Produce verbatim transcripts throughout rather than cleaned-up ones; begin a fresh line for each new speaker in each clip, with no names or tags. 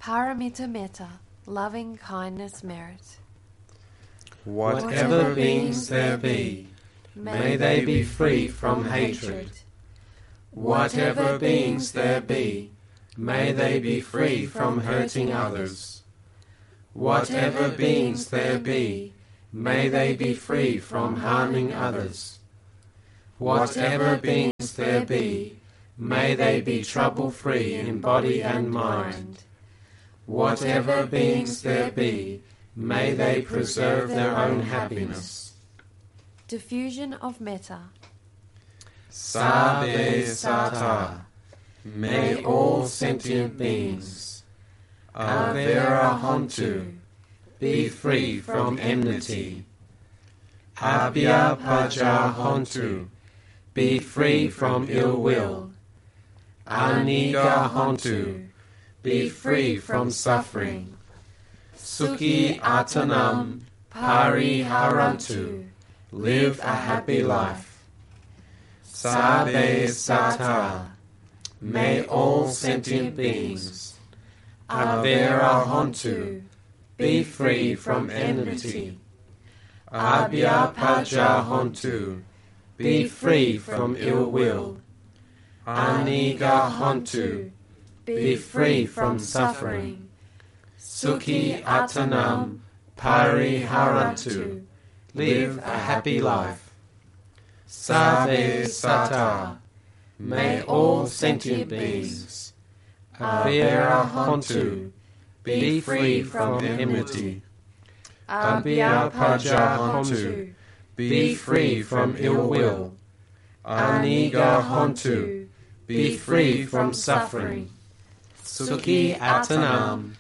Paramita metta, loving kindness merit.
Whatever beings there be, may they be free from hatred. Whatever beings there be, may they be free from hurting others. Whatever beings there be, may they be free from harming others. Whatever beings there be, may they be trouble-free in body and mind. Whatever beings there be, may they preserve their own happiness.
Diffusion of metta.
Sabbe Sata, may all sentient beings, Avera Hontu, be free from enmity. Abhya Paja Hontu, be free from ill will. Aniga Hontu, be free from suffering. Sukhi Atanam Pariharantu, live a happy life. Sabbe Sata, may all sentient beings, Avera Hontu, be free from enmity. Abhya Paja Hontu, be free from ill will. Aniga Hontu, be free from suffering. Sukhi Atanam Pariharantu, live a happy life. Sabbe Sata, may all sentient beings, Avera Hontu, be free from enmity. Abhya Paja Hontu, be free from ill will. Aniga Hontu, be free from suffering. Sukhi Atanam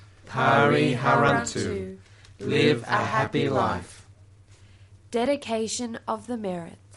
Pariharantu, live a happy life.
Dedication of the merits.